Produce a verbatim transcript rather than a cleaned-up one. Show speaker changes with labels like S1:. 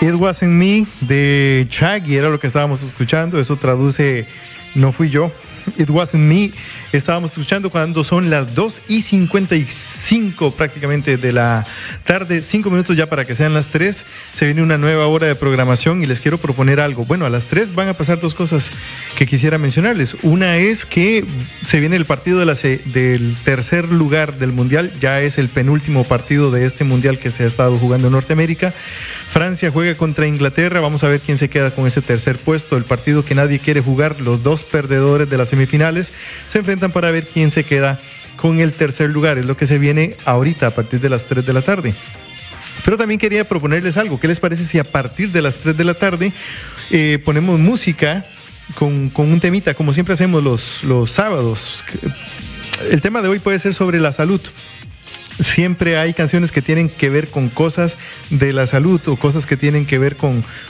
S1: It Wasn't Me de Shaggy era lo que estábamos escuchando. Eso traduce no fui yo. It Wasn't Me. Estábamos escuchando cuando son las dos y cincuenta y cinco prácticamente de la tarde, cinco minutos ya para que sean las tres. Se viene una nueva hora de programación y les quiero proponer algo. Bueno, a las tres van a pasar dos cosas que quisiera mencionarles. Una es que se viene el partido de la, del tercer lugar del Mundial. Ya es el penúltimo partido de este Mundial que se ha estado jugando en Norteamérica. Francia juega contra Inglaterra. Vamos a ver quién se queda con ese tercer puesto. El partido que nadie quiere jugar. Los dos perdedores de las semifinales se enfrentan para ver quién se queda con el tercer lugar. Es lo que se viene ahorita a partir de las tres de la tarde. Pero también quería proponerles algo. ¿Qué les parece si a partir de las tres de la tarde eh, ponemos música con, con un temita, como siempre hacemos los, los sábados? El tema de hoy puede ser sobre la salud. Siempre hay canciones que tienen que ver con cosas de la salud o cosas que tienen que ver con,